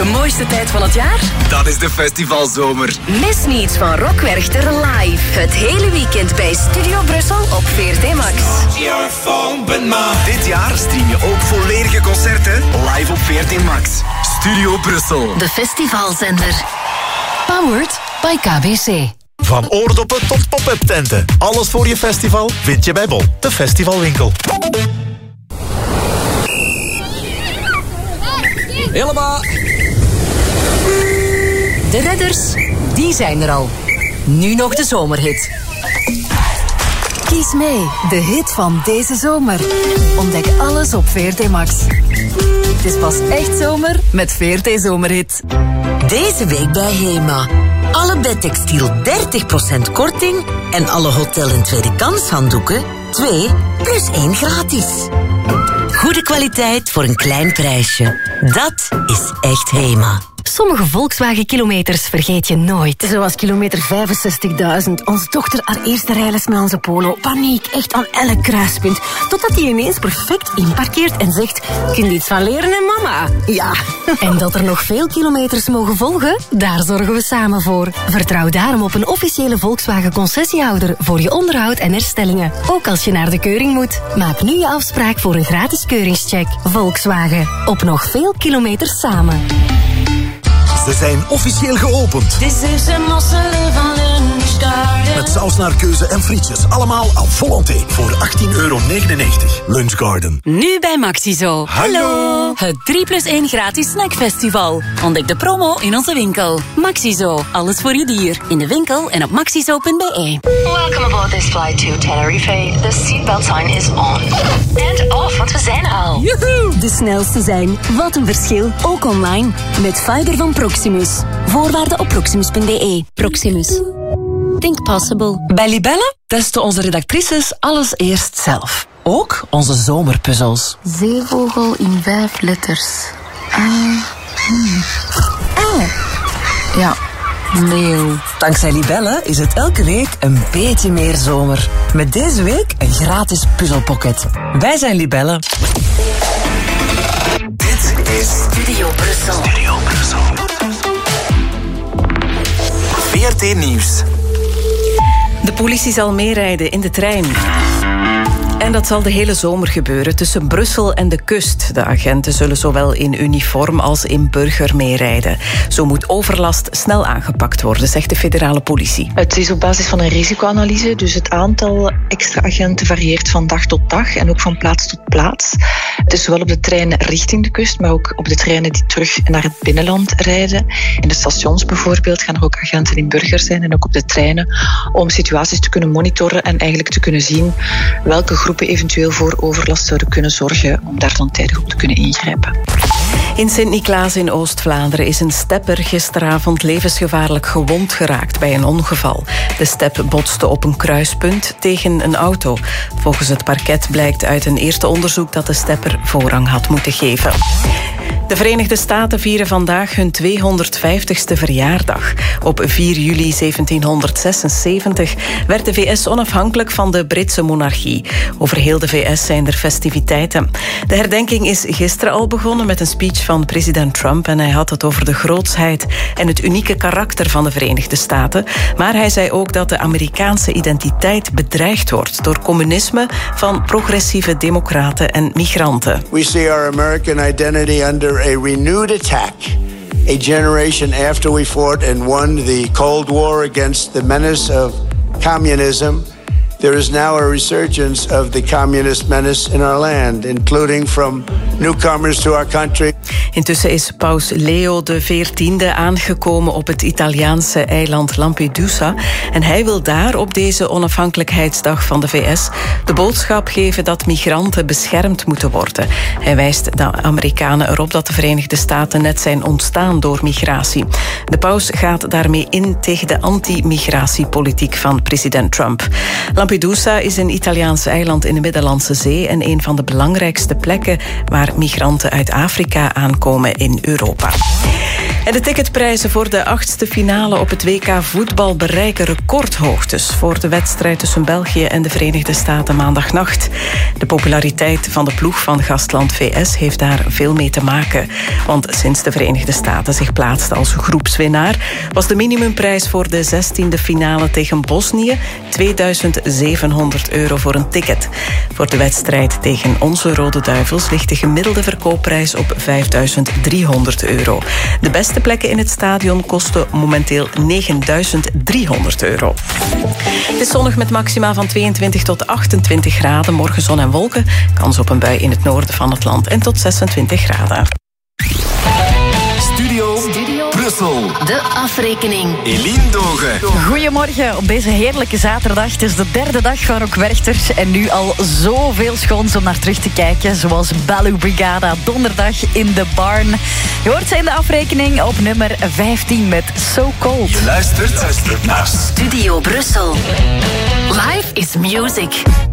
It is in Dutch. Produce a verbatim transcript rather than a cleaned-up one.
mooiste tijd van het jaar? Dat is de festivalzomer. Mis niets van Rock Werchter live. Het hele weekend bij Studio Brussel op V R T Max. Dit jaar stream je ook volledige concerten live op V R T Max. Studio Brussel. De festivalzender. Powered by K B C. Van oordoppen tot pop-up tenten. Alles voor je festival vind je bij Bol, de festivalwinkel. Helemaal. De redders, die zijn er al. Nu nog de zomerhit. Kies mee, de hit van deze zomer. Ontdek alles op V R T Max. Het is pas echt zomer met V R T Zomerhit. Deze week bij Hema. Alle bedtextiel dertig procent korting en alle hotel- en tweede kans handdoeken twee plus één gratis. Goede kwaliteit voor een klein prijsje. Dat is echt Hema. Sommige Volkswagen-kilometers vergeet je nooit. Zoals kilometer vijfenzestigduizend. Onze dochter haar eerste rijles met onze Polo. Paniek, echt aan elk kruispunt. Totdat hij ineens perfect inparkeert en zegt... Kun je iets van leren, hè, mama? Ja. En dat er nog veel kilometers mogen volgen? Daar zorgen we samen voor. Vertrouw daarom op een officiële Volkswagen-concessiehouder... voor je onderhoud en herstellingen. Ook als je naar de keuring moet. Maak nu je afspraak voor een gratis keuringscheck. Volkswagen. Op nog veel kilometers samen. Ze zijn officieel geopend. Met saus naar keuze en frietjes. Allemaal à volonté voor achttien euro negenennegentig. Lunchgarden. Nu bij Maxizo. Hallo. Het drie plus één gratis snackfestival. Ontdek de promo in onze winkel. Maxizo. Alles voor je dier. In de winkel en op maxizo punt b e. Welcome aboard this flight to Tenerife. The seatbelt sign is on. And off, want we zijn er al. Joehoe! De snelste zijn. Wat een verschil. Ook online. Met fiber van Proximus. Voorwaarden op proximus punt b e. Proximus. Think possible. Bij Libelle testen onze redactrices alles eerst zelf. Ook onze zomerpuzzels. Zeevogel in vijf letters. Ah. Hmm. Ah. Ja, leeuw. Dankzij Libelle is het elke week een beetje meer zomer. Met deze week een gratis puzzelpocket. Wij zijn Libelle. Dit is Studio Brussel. Studio Brussel. V R T Nieuws. De politie zal meerijden in de trein. En dat zal de hele zomer gebeuren tussen Brussel en de kust. De agenten zullen zowel in uniform als in burger meerijden. Zo moet overlast snel aangepakt worden, zegt de federale politie. Het is op basis van een risicoanalyse, dus het aantal extra agenten varieert van dag tot dag en ook van plaats tot plaats. Het is zowel op de treinen richting de kust, maar ook op de treinen die terug naar het binnenland rijden. In de stations bijvoorbeeld gaan er ook agenten in burger zijn en ook op de treinen om situaties te kunnen monitoren en eigenlijk te kunnen zien welke groepen eventueel voor overlast zouden kunnen zorgen om daar dan tijdig op te kunnen ingrijpen. In Sint-Niklaas in Oost-Vlaanderen is een stepper gisteravond levensgevaarlijk gewond geraakt bij een ongeval. De step botste op een kruispunt tegen een auto. Volgens het parket blijkt uit een eerste onderzoek dat de stepper voorrang had moeten geven. De Verenigde Staten vieren vandaag hun tweehonderdvijftigste verjaardag. Op vier juli zeventienhonderdzesenzeventig werd de V S onafhankelijk van de Britse monarchie. Over heel de V S zijn er festiviteiten. De herdenking is gisteren al begonnen met een speech van president Trump en hij had het over de grootsheid en het unieke karakter van de Verenigde Staten. Maar hij zei ook dat de Amerikaanse identiteit bedreigd wordt door communisme van progressieve democraten en migranten. We see our American identity under a renewed attack. A generation after we fought and won the Cold War against the menace of communism, there is now a resurgence of the communist menace in our land, including from newcomers to our country. Intussen is paus Leo de veertiende aangekomen op het Italiaanse eiland Lampedusa. En hij wil daar op deze onafhankelijkheidsdag van de V S de boodschap geven dat migranten beschermd moeten worden. Hij wijst de Amerikanen erop dat de Verenigde Staten net zijn ontstaan door migratie. De paus gaat daarmee in tegen de anti-migratiepolitiek van president Trump. Lampedusa is een Italiaans eiland in de Middellandse Zee en een van de belangrijkste plekken waar migranten uit Afrika aankomen in Europa. En de ticketprijzen voor de achtste finale op het W K voetbal bereiken recordhoogtes voor de wedstrijd tussen België en de Verenigde Staten maandagnacht. De populariteit van de ploeg van gastland V S heeft daar veel mee te maken. Want sinds de Verenigde Staten zich plaatste als groepswinnaar, was de minimumprijs voor de zestiende finale tegen Bosnië tweeduizend zevenhonderd euro voor een ticket. Voor de wedstrijd tegen onze Rode Duivels ligt de gemiddelde verkoopprijs op vijfduizend driehonderd euro. De beste plekken in het stadion kosten momenteel negenduizend driehonderd euro. Het is zonnig met maxima van tweeëntwintig tot achtentwintig graden. Morgen zon en wolken, kans op een bui in het noorden van het land en tot zesentwintig graden. Studio, Studio Brussel. De afrekening. Eline Dogen. Goedemorgen op deze heerlijke zaterdag. Het is de derde dag van Rock Werchter en nu al zoveel schoons om naar terug te kijken. Zoals Baloo Brigada donderdag in de Barn. Je hoort ze in de afrekening op nummer vijftien met So Cold. Je luistert, luistert naar Studio Brussel. Life is music.